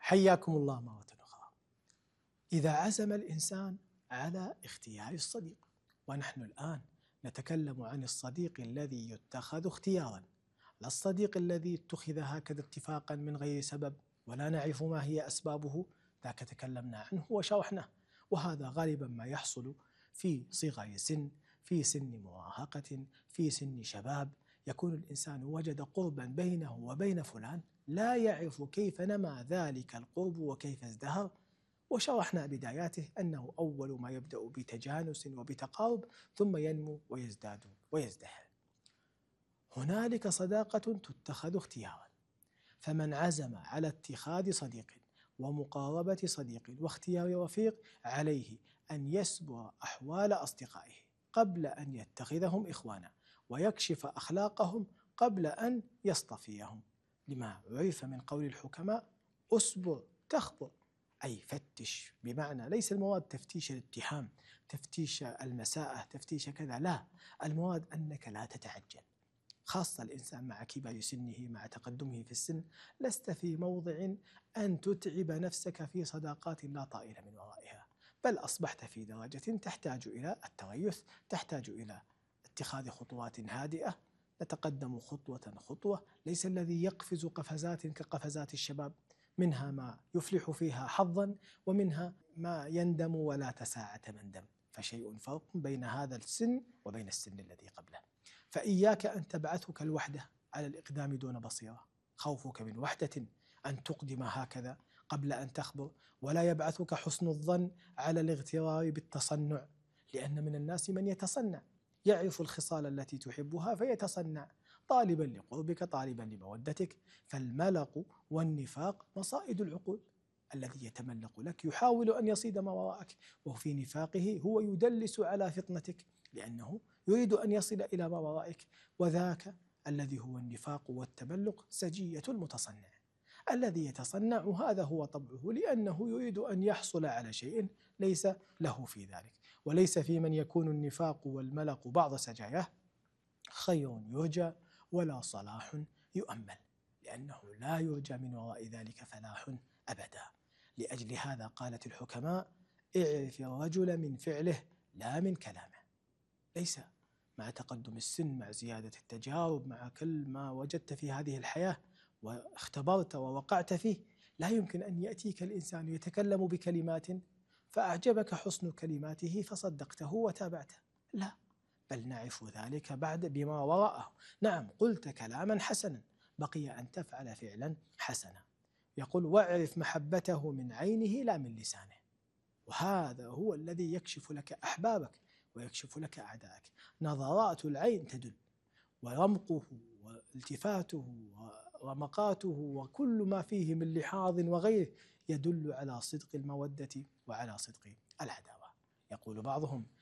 حياكم الله مرة أخرى. إذا عزم الإنسان على اختيار الصديق، ونحن الآن نتكلم عن الصديق الذي يتخذ اختيارا، لا الصديق الذي اتخذ هكذا اتفاقا من غير سبب ولا نعرف ما هي أسبابه، ذاك تكلمنا عنه وشرحناه. وهذا غالبا ما يحصل في صغر سن، في سن مراهقة، في سن شباب، يكون الإنسان وجد قربا بينه وبين فلان لا يعرف كيف نما ذلك القرب وكيف ازدهر، وشرحنا بداياته أنه أول ما يبدأ بتجانس وبتقارب ثم ينمو ويزداد ويزدهر. هنالك صداقة تتخذ اختيارا، فمن عزم على اتخاذ صديق ومقاربة صديق واختيار رفيق عليه أن يسبر أحوال أصدقائه قبل أن يتخذهم إخوانا، ويكشف أخلاقهم قبل أن يصطفيهم، لما عرف من قول الحكماء: أسبر تخبر، أي فتش، بمعنى ليس المراد تفتيش الاتهام، تفتيش المساءة، تفتيش كذا، لا، المراد أنك لا تتعجل، خاصة الإنسان مع كبر سنه، مع تقدمه في السن، لست في موضع أن تتعب نفسك في صداقات لا طائل من ورائها، بل أصبحت في درجة تحتاج إلى التريث، تحتاج إلى اتخاذ خطوات هادئة، نتقدم خطوة خطوة، ليس الذي يقفز قفزات كقفزات الشباب، منها ما يفلح فيها حظا ومنها ما يندم ولا تساعة مندم، فشيء فرق بين هذا السن وبين السن الذي قبله. فإياك أن تبعثك الوحدة على الإقدام دون بصيرة، خوفك من وحدة أن تقدم هكذا قبل أن تخبر، ولا يبعثك حسن الظن على الاغترار بالتصنع، لأن من الناس من يتصنع، يعرف الخصال التي تحبها فيتصنع طالبا لقربك، طالبا لمودتك. فالملق والنفاق مصائد العقول، الذي يتملق لك يحاول أن يصيد ما وراءك، وفي نفاقه هو يدلس على فطنتك لأنه يريد أن يصل إلى ما ورائك، وذاك الذي هو النفاق والتملق سجية المتصنع. الذي يتصنع هذا هو طبعه، لأنه يريد أن يحصل على شيء ليس له في ذلك. وليس في من يكون النفاق والملق بعض سجاياه خير يرجى ولا صلاح يؤمل، لأنه لا يرجى من وراء ذلك فلاح أبدا. لأجل هذا قالت الحكماء: اعرف الرجل من فعله لا من كلامه. ليس مع تقدم السن، مع زيادة التجارب، مع كل ما وجدت في هذه الحياة واختبرت ووقعت فيه، لا يمكن أن يأتيك الإنسان يتكلم بكلمات فأعجبك حسن كلماته فصدقته وتابعته، لا، بل نعرف ذلك بعد بما وراءه. نعم، قلت كلاما حسنا، بقي أن تفعل فعلا حسنا. يقول: واعرف محبته من عينه لا من لسانه. وهذا هو الذي يكشف لك أحبابك ويكشف لك أعدائك. نظرات العين تدل، ورمقه والتفاته ورمقاته وكل ما فيه من لحاظ وغيره يدل على صدق المودة وعلى صدق العداوة. يقول بعضهم: